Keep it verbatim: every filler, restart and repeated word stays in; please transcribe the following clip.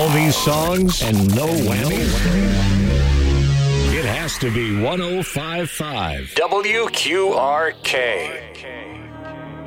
all these songs and no whammies? It has to be one oh five point five W Q R K.